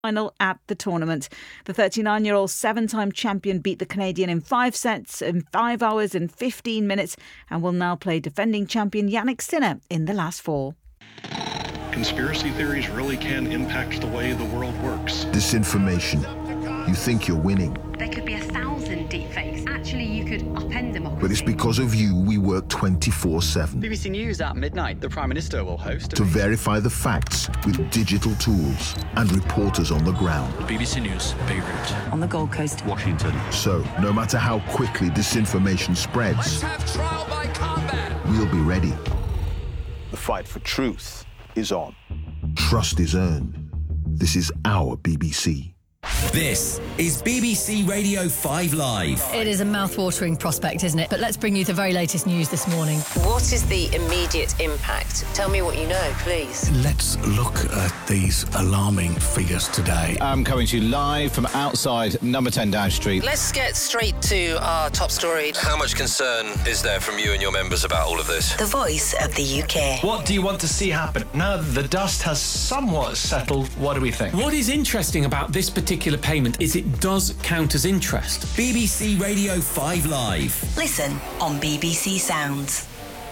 Final at the tournament. The 39-year-old seven-time champion beat the Canadian in 5 sets in 5 hours and 15 minutes and will now play defending champion Jannik Sinner in the last 4. Conspiracy theories really can impact the way the world works. Disinformation. You think you're winning. There could be 1,000 deepfakes. Actually, you could upend democracy. But it's because of you we work 24/7. BBC News at midnight. The Prime Minister will host to verify the facts with digital tools and reporters on the ground. BBC News, Beirut. On the Gold Coast. Washington. So, no matter how quickly disinformation spreads, let's have trial by combat. We'll be ready. The fight for truth is on. Trust is earned. This is our BBC. This is BBC Radio 5 Live. It is a mouth-watering prospect, isn't it? But let's bring you the very latest news this morning. What is the immediate impact? Tell me what you know, please. Let's look at these alarming figures today. I'm coming to you live from outside number 10 Down Street. Let's get straight to our top story. How much concern is there from you and your members about all of this? The voice of the UK. What do you want to see happen? Now that the dust has somewhat settled, what do we think? What is interesting about this particular payment is it does count as interest. BBC Radio 5 Live. Listen on BBC Sounds.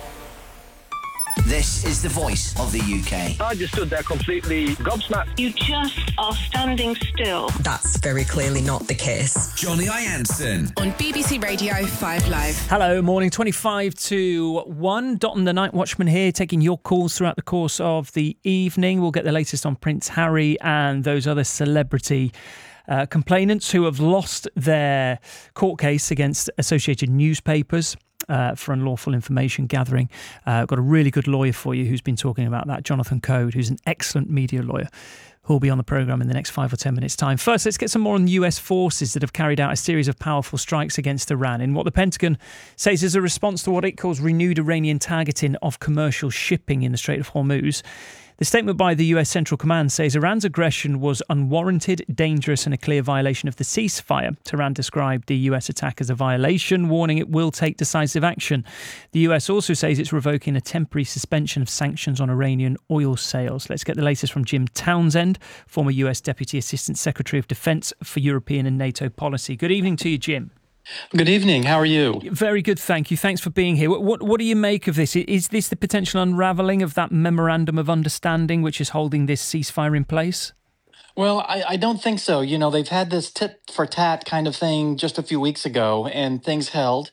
This is the voice of the UK. I just stood there completely gobsmacked. You just are standing still. That's very clearly not the case. Johnny Ianson. On BBC Radio 5 Live. Hello, morning 25 to 1. Dotton the Night Watchman here, taking your calls throughout the course of the evening. We'll get the latest on Prince Harry and those other celebrity complainants who have lost their court case against Associated Newspapers for unlawful information gathering. Got a really good lawyer for you who's been talking about that, Jonathan Code, who's an excellent media lawyer, who'll be on the programme in the next 5 or 10 minutes' time. First, let's get some more on US forces that have carried out a series of powerful strikes against Iran in what the Pentagon says is a response to what it calls renewed Iranian targeting of commercial shipping in the Strait of Hormuz. The statement by the US Central Command says Iran's aggression was unwarranted, dangerous and a clear violation of the ceasefire. Tehran described the US attack as a violation, warning it will take decisive action. The US also says it's revoking a temporary suspension of sanctions on Iranian oil sales. Let's get the latest from Jim Townsend, former US Deputy Assistant Secretary of Defence for European and NATO Policy. Good evening to you, Jim. Good evening. How are you? Very good, thank you. Thanks for being here. What do you make of this? Is this the potential unravelling of that memorandum of understanding which is holding this ceasefire in place? Well, I don't think so. You know, they've had this tit for tat kind of thing just a few weeks ago, and things held.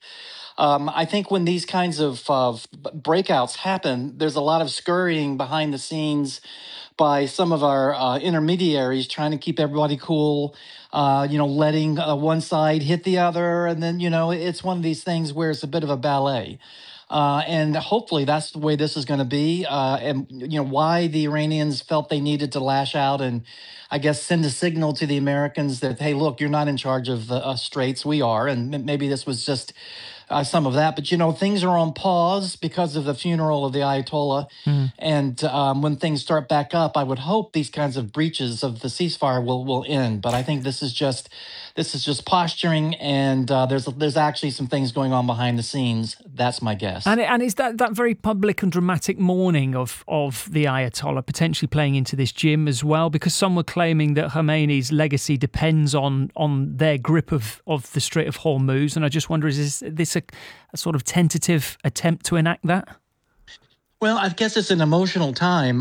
I think when these kinds of breakouts happen, there's a lot of scurrying behind the scenes by some of our intermediaries trying to keep everybody cool, letting one side hit the other. And then, it's one of these things where it's a bit of a ballet. And hopefully that's the way this is going to be. And, why the Iranians felt they needed to lash out and, I guess, send a signal to the Americans that, hey, look, you're not in charge of the straits. We are. And maybe this was just some of that. But, things are on pause because of the funeral of the Ayatollah. And when things start back up, I would hope these kinds of breaches of the ceasefire will end. But I think this is just posturing, and there's actually some things going on behind the scenes. That's my guess. And is that very public and dramatic mourning of the Ayatollah potentially playing into this, Jim, as well? Because some were claiming that Khomeini's legacy depends on their grip of the Strait of Hormuz. And I just wonder, is this a sort of tentative attempt to enact that? Well, I guess it's an emotional time.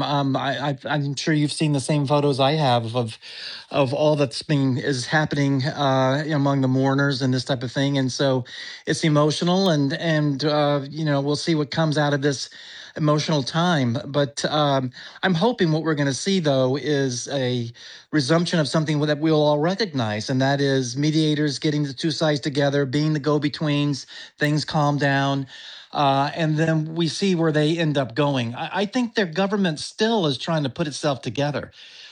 I'm sure you've seen the same photos I have of all is happening among the mourners and this type of thing, and so it's emotional, and we'll see what comes out of this emotional time. But I'm hoping what we're going to see, though, is a resumption of something that we'll all recognize, and that is mediators getting the two sides together, being the go-betweens, things calm down. And then we see where they end up going. I think their government still is trying to put itself together.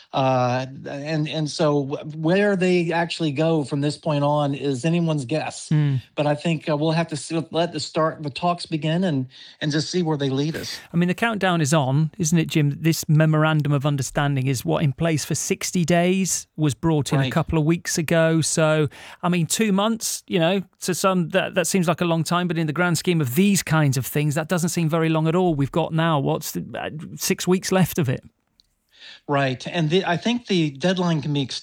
And so where they actually go from this point on is anyone's guess. But I think we'll have to let the talks begin and just see where they lead us. I mean, the countdown is on, isn't it, Jim? This memorandum of understanding is in place for 60 days, was brought in a couple of weeks ago. So, 2 months, to some, that seems like a long time, but in the grand scheme of these kinds of things, that doesn't seem very long at all. We've got now, 6 weeks left of it? Right. And I think the deadline can be extended